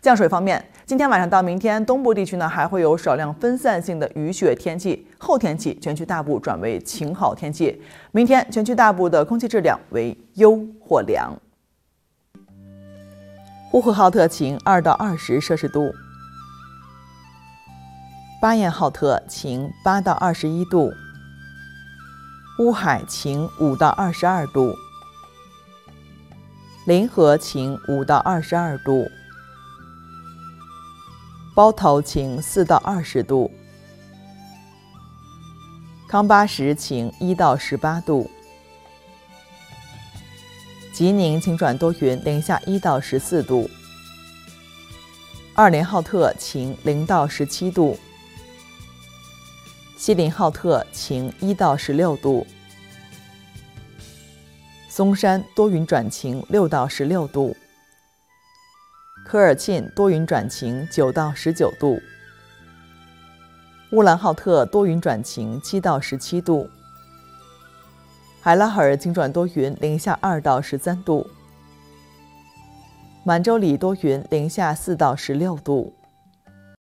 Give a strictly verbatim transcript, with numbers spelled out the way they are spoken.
降水方面，今天晚上到明天，东部地区呢还会有少量分散性的雨雪天气，后天气全区大部转为晴好天气。明天全区大部的空气质量为优或良。呼和浩特晴，二到二十摄氏度；巴彦浩特晴，八到二十一度；乌海晴，五到二十二度；临河晴，五到二十二度；包头晴，四到二十度；康巴什晴，一到十八度；吉宁晴转多云，零下一到十四度；二连浩特晴，零到十七度；锡林浩特晴，一到十六度；松山多云转晴，六到十六度；科尔沁多云转晴，九到十九度；乌兰浩特多云转晴，七到十七度；海拉尔晴转多云，零下二到十三度；满洲里多云，零下四到十六度。